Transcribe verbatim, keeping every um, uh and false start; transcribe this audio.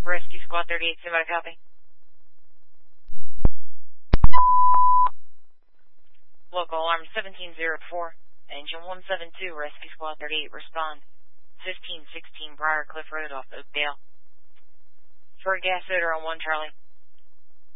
Rescue Squad thirty-eight, somebody copy? Local alarm seventeen oh four, engine one seven two, Rescue Squad thirty-eight, respond. fifteen sixteen Briarcliff Road off Oakdale. For a gas odor on one Charlie.